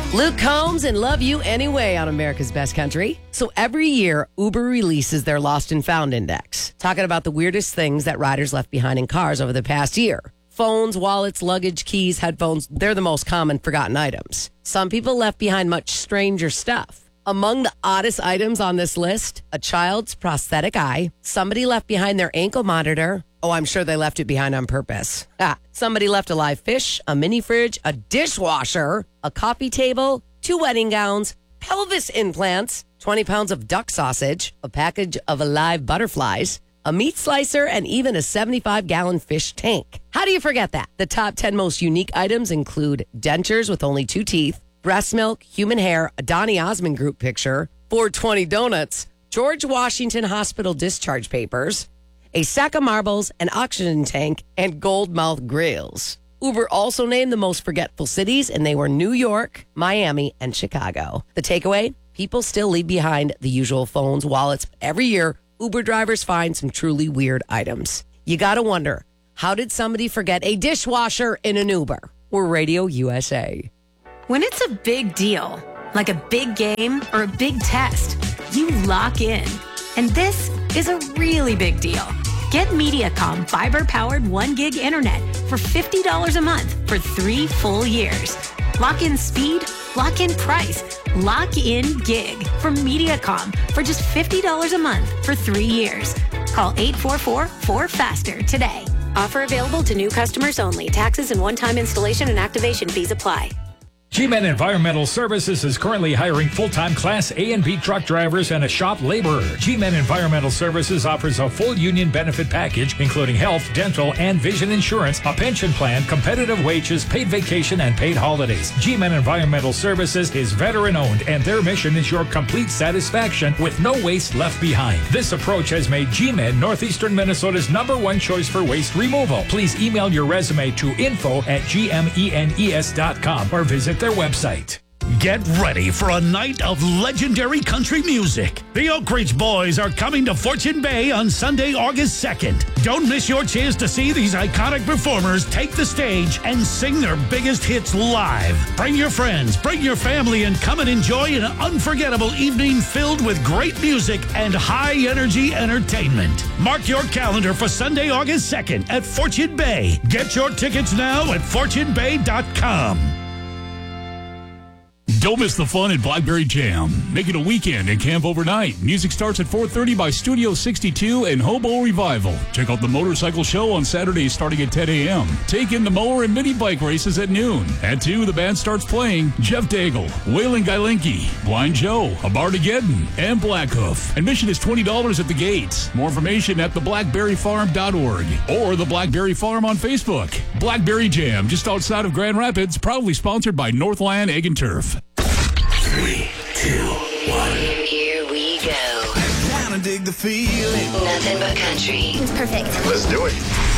Luke Combs and Love You Anyway on America's Best Country. So every year, Uber releases their Lost and Found Index, talking about the weirdest things that riders left behind in cars over the past year. Phones, wallets, luggage, keys, headphones, they're the most common forgotten items. Some people left behind much stranger stuff. Among the oddest items on this list, a child's prosthetic eye, somebody left behind their ankle monitor. Oh, I'm sure they left it behind on purpose. Somebody left a live fish, a mini fridge, a dishwasher, a coffee table, 2 wedding gowns, pelvis implants, 20 pounds of duck sausage, a package of live butterflies, a meat slicer, and even a 75-gallon fish tank. How do you forget that? The top 10 most unique items include dentures with only 2 teeth, breast milk, human hair, a Donny Osmond group picture, 420 donuts, George Washington Hospital discharge papers, a sack of marbles, an oxygen tank, and gold-mouthed grills. Uber also named the most forgetful cities, and they were New York, Miami, and Chicago. The takeaway? People still leave behind the usual phones, wallets. Every year, Uber drivers find some truly weird items. You gotta wonder, how did somebody forget a dishwasher in an Uber? We're Radio USA. When it's a big deal, like a big game or a big test, you lock in. And this is a really big deal. Get Mediacom fiber-powered 1 gig internet for $50 a month for 3 full years. Lock in speed, lock in price, lock in gig from Mediacom for just $50 a month for 3 years. Call 844-4FASTER today. Offer available to new customers only. Taxes and one-time installation and activation fees apply. G-Men Environmental Services is currently hiring full-time Class A and B truck drivers and a shop laborer. G-Men Environmental Services offers a full union benefit package, including health, dental, and vision insurance, a pension plan, competitive wages, paid vacation, and paid holidays. G-Men Environmental Services is veteran-owned, and their mission is your complete satisfaction with no waste left behind. This approach has made G-Men Northeastern Minnesota's #1 choice for waste removal. Please email your resume to info@gmenes.com or visit their website. Get ready for a night of legendary country music. The Oak Ridge Boys are coming to Fortune Bay on Sunday, August 2nd. Don't miss your chance to see these iconic performers take the stage and sing their biggest hits live. Bring your friends, bring your family, and come and enjoy an unforgettable evening filled with great music and high-energy entertainment. Mark your calendar for Sunday, August 2nd at Fortune Bay. Get your tickets now at fortunebay.com. Don't miss the fun at Blackberry Jam. Make it a weekend and camp overnight. Music starts at 4:30 by Studio 62 and Hobo Revival. Check out the motorcycle show on Saturdays starting at 10 a.m. Take in the mower and mini bike races at noon. At 2, the band starts playing Jeff Daigle, Waylon Gailenki, Blind Joe, Abardageddon, and Blackhoof. Admission is $20 at the gates. More information at theblackberryfarm.org or the Blackberry Farm on Facebook. Blackberry Jam, just outside of Grand Rapids, proudly sponsored by Northland Egg and Turf. 3, 2, 1. Here we go. Kinda dig the feeling. Nothing but country. It's perfect. Let's do it.